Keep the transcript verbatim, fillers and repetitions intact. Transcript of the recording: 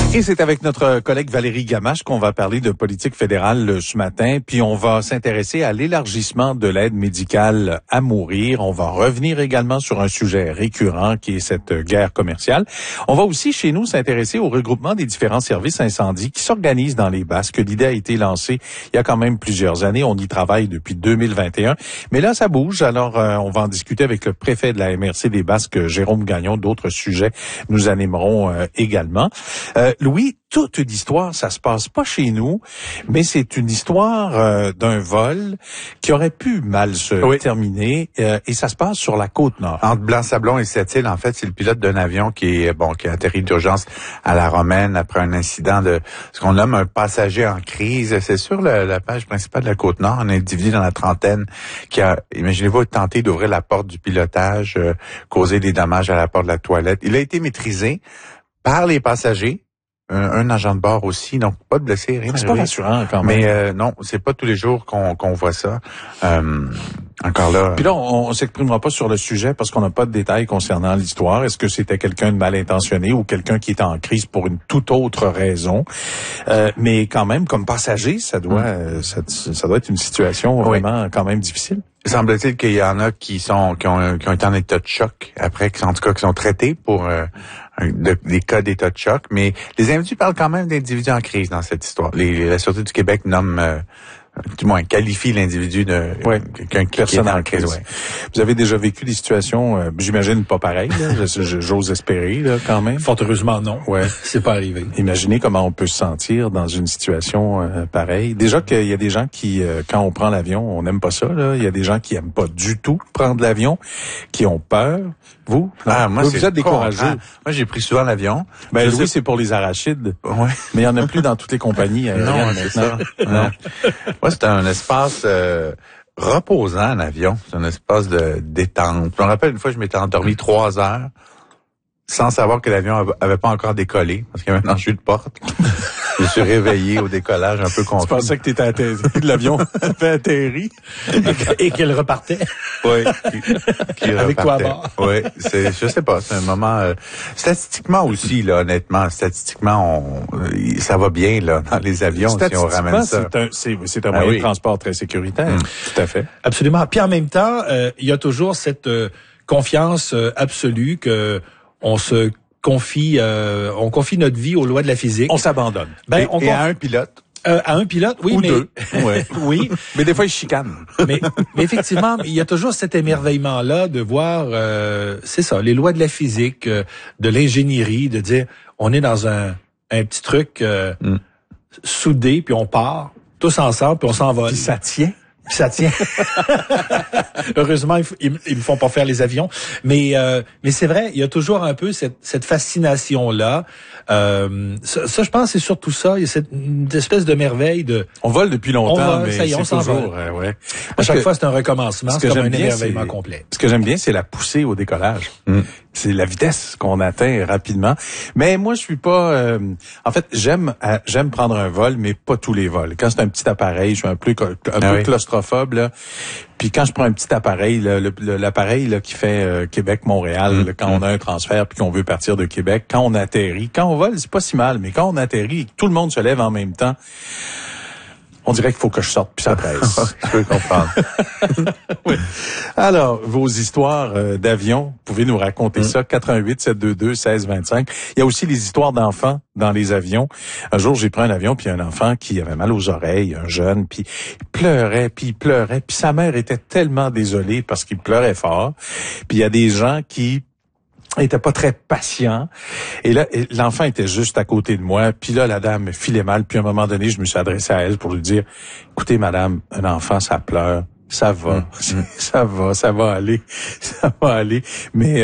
Et c'est avec notre collègue Valérie Gamache qu'on va parler de politique fédérale ce matin, puis on va s'intéresser à l'élargissement de l'aide médicale à mourir. On va revenir également sur un sujet récurrent qui est cette guerre commerciale. On va aussi chez nous s'intéresser au regroupement des différents services incendies qui s'organisent dans les Basques. L'idée a été lancée il y a quand même plusieurs années. On y travaille depuis deux mille vingt et un. Mais là, ça bouge. Alors, euh, on va en discuter avec le préfet de la M R C des Basques, Jérôme Gagnon. D'autres sujets nous animerons euh, également. Euh, Louis, toute l'histoire, ça se passe pas chez nous, mais c'est une histoire euh, d'un vol qui aurait pu mal se oui. terminer euh, et ça se passe sur la Côte-Nord. Entre Blanc-Sablon et Sept-Îles, en fait, c'est le pilote d'un avion qui est bon qui a atterri d'urgence à la Romaine après un incident de ce qu'on nomme un passager en crise. C'est sur le, la page principale de la Côte-Nord, un individu dans la trentaine qui a, imaginez-vous, tenté d'ouvrir la porte du pilotage, euh, causé des dommages à la porte de la toilette. Il a été maîtrisé par les passagers. Un, un agent de bord aussi, donc pas de blessés, rien. C'est pas rassurant quand même. Mais euh, non, c'est pas tous les jours qu'on qu'on voit ça. Euh, encore là. Puis là, on, on s'exprimera pas sur le sujet parce qu'on n'a pas de détails concernant l'histoire. Est-ce que c'était quelqu'un de mal intentionné ou quelqu'un qui était en crise pour une toute autre raison? Euh, mais quand même, comme passager, ça doit, mm. ça, ça doit être une situation vraiment oui. quand même difficile. Semble-t-il qu'il y en a qui sont qui ont, qui ont été en état de choc après, en tout cas qui sont traités pour euh, de, des cas d'état de choc. Mais les individus parlent quand même d'individus en crise dans cette histoire. Les, la Sûreté du Québec nomme, euh, du moins qualifie l'individu de ouais, quelqu'un qui est en crise. Ouais. Vous avez déjà vécu des situations, euh, j'imagine pas pareilles, là, j'ose espérer là, quand même. Fort heureusement non. Ouais, c'est pas arrivé. Imaginez comment on peut se sentir dans une situation euh, pareille. Déjà qu'il y a des gens qui, euh, quand on prend l'avion, on n'aime pas ça. Là. Il y a des gens qui aiment pas du tout prendre l'avion, qui ont peur. Vous, ah, moi, vous, vous êtes décourageux. Ah, moi, j'ai pris souvent l'avion. Ben oui, sais... c'est pour les arachides. Ouais. Mais il y en a plus dans toutes les compagnies aériennes. Non, c'est ça. Non. Moi, c'est un espace euh, reposant, un avion. C'est un espace de détente. Je me rappelle une fois, je m'étais endormi trois heures sans savoir que l'avion avait pas encore décollé parce qu'il y avait un enjeu de porte. Je me suis réveillé au décollage un peu confus. Tu pensais que t'étais atterri, l'avion avait atterri et qu'elle repartait. Oui, qui, qui avec repartait. toi à bord. Oui, c'est, je sais pas, c'est un moment euh, statistiquement aussi là, honnêtement, statistiquement, on, ça va bien là dans les avions si on ramène ça. C'est un, c'est, c'est un moyen ah, oui. de transport très sécuritaire. Mmh. Tout à fait. Absolument. Puis en même temps, euh, il y a toujours cette euh, confiance euh, absolue que on se confie, euh, on confie notre vie aux lois de la physique. On s'abandonne. Ben, et, on et à un pilote. Euh, à un pilote, oui, Ou mais deux. Ouais. oui, mais des fois ils chicanent. mais, mais effectivement, il y a toujours cet émerveillement-là de voir, euh, c'est ça, les lois de la physique, euh, de l'ingénierie, de dire, on est dans un, un petit truc euh, mm. soudé, puis on part tous ensemble, puis on s'envole. Puis ça tient. Puis ça tient. Heureusement, ils, ils me font pas faire les avions, mais euh, mais c'est vrai, il y a toujours un peu cette, cette fascination là. Euh, ça, ça, je pense, c'est surtout ça. Il y a cette une espèce de merveille de. On vole depuis longtemps, vole, mais ça y est, on c'est toujours. s'envole. Euh, ouais. À chaque que, fois, c'est un recommencement. C'est comme un émerveillement complet. Ce que j'aime bien, c'est la poussée au décollage. Mm. C'est la vitesse qu'on atteint rapidement. Mais moi, je suis pas. Euh, en fait, j'aime euh, j'aime prendre un vol, mais pas tous les vols. Quand c'est un petit appareil, je suis un peu un ah peu oui. claustrophobe là. Puis quand je prends un petit appareil, là, le, le, l'appareil là, qui fait euh, Québec-Montréal, mmh, là, quand mmh. on a un transfert puis qu'on veut partir de Québec, quand on atterrit, quand on vole, c'est pas si mal, mais quand on atterrit et que tout le monde se lève en même temps, on dirait qu'il faut que je sorte puis ça presse. Je peux comprendre. Oui. Alors, vos histoires euh, d'avion, vous pouvez nous raconter mmh. ça, quatre un huit sept deux deux seize vingt-cinq. Il y a aussi les histoires d'enfants dans les avions. Un jour, j'ai pris un avion, puis un enfant qui avait mal aux oreilles, un jeune, puis il pleurait, puis il pleurait, puis sa mère était tellement désolée parce qu'il pleurait fort. Puis il y a des gens qui était pas très patient. Et là, l'enfant était juste à côté de moi. Puis là, la dame filait mal. Puis à un moment donné, je me suis adressé à elle pour lui dire, écoutez, madame, un enfant, ça pleure. Ça va. Mmh. Ça va, ça va aller. Ça va aller. Mais